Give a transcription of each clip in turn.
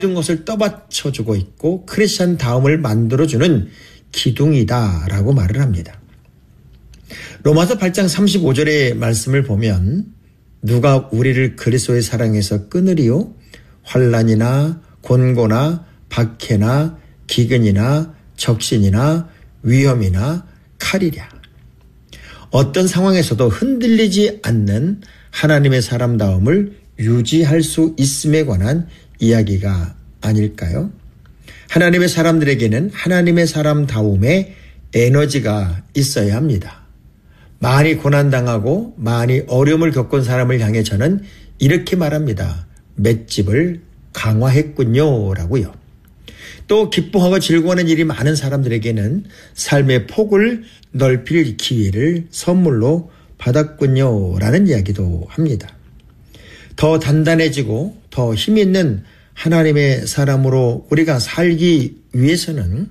모든 것을 떠받쳐주고 있고 크리스찬 다움을 만들어주는 기둥이다라고 말을 합니다. 로마서 8장 35절의 말씀을 보면 누가 우리를 그리스도의 사랑에서 끊으리요? 환난이나 곤고나 박해나 기근이나 적신이나 위험이나 칼이랴. 어떤 상황에서도 흔들리지 않는 하나님의 사람다움을 유지할 수 있음에 관한 이야기가 아닐까요? 하나님의 사람들에게는 하나님의 사람다움의 에너지가 있어야 합니다. 많이 고난당하고 많이 어려움을 겪은 사람을 향해 저는 이렇게 말합니다. 맷집을 강화했군요 라고요. 또 기뻐하고 즐거워하는 일이 많은 사람들에게는 삶의 폭을 넓힐 기회를 선물로 받았군요 라는 이야기도 합니다. 더 단단해지고 더 힘있는 하나님의 사람으로 우리가 살기 위해서는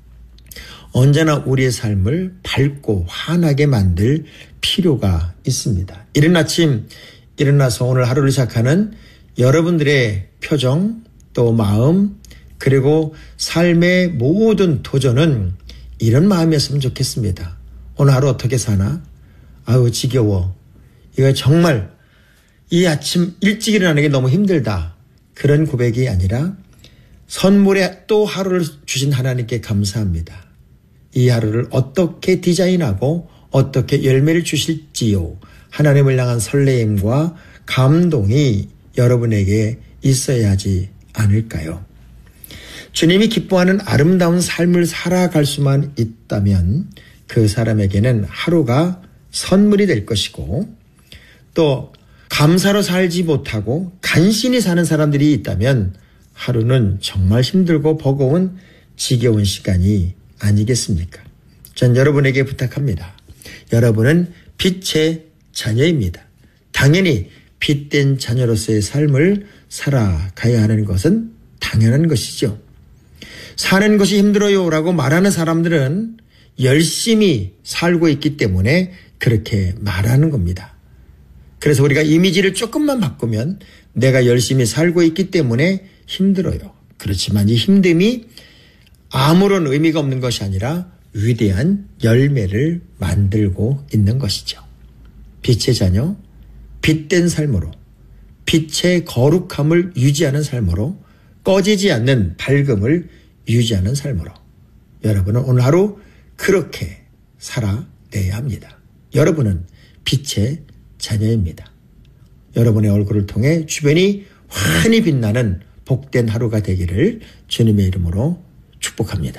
언제나 우리의 삶을 밝고 환하게 만들 필요가 있습니다. 이른 아침 일어나서 오늘 하루를 시작하는 여러분들의 표정 또 마음 그리고 삶의 모든 도전은 이런 마음이었으면 좋겠습니다. 오늘 하루 어떻게 사나? 아유 지겨워. 이거 정말 이 아침 일찍 일어나는 게 너무 힘들다. 그런 고백이 아니라 선물에 또 하루를 주신 하나님께 감사합니다. 이 하루를 어떻게 디자인하고 어떻게 열매를 주실지요. 하나님을 향한 설레임과 감동이 여러분에게 있어야 하지 않을까요? 주님이 기뻐하는 아름다운 삶을 살아갈 수만 있다면 그 사람에게는 하루가 선물이 될 것이고 또 감사로 살지 못하고 간신히 사는 사람들이 있다면 하루는 정말 힘들고 버거운 지겨운 시간이 아니겠습니까? 전 여러분에게 부탁합니다. 여러분은 빛의 자녀입니다. 당연히 빛된 자녀로서의 삶을 살아가야 하는 것은 당연한 것이죠. 사는 것이 힘들어요 라고 말하는 사람들은 열심히 살고 있기 때문에 그렇게 말하는 겁니다. 그래서 우리가 이미지를 조금만 바꾸면 내가 열심히 살고 있기 때문에 힘들어요. 그렇지만 이 힘듦이 아무런 의미가 없는 것이 아니라 위대한 열매를 만들고 있는 것이죠. 빛의 자녀, 빛된 삶으로 빛의 거룩함을 유지하는 삶으로 꺼지지 않는 밝음을 유지하는 삶으로 여러분은 오늘 하루 그렇게 살아내야 합니다. 여러분은 빛의 자녀입니다. 여러분의 얼굴을 통해 주변이 환히 빛나는 복된 하루가 되기를 주님의 이름으로 축복합니다.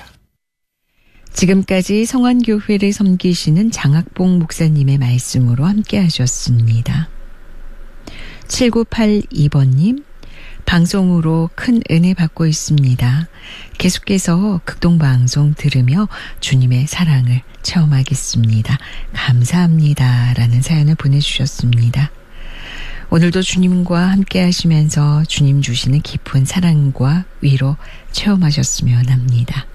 지금까지 성안교회를 섬기시는 장학봉 목사님의 말씀으로 함께 하셨습니다. 7982번님, 방송으로 큰 은혜 받고 있습니다. 계속해서 극동방송 들으며 주님의 사랑을 체험하겠습니다. 감사합니다. 라는 사연을 보내주셨습니다. 오늘도 주님과 함께 하시면서 주님 주시는 깊은 사랑과 위로 체험하셨으면 합니다.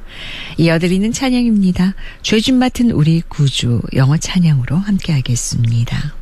이어드리는 찬양입니다. 죄짐 맡은 우리 구주 영어 찬양으로 함께 하겠습니다.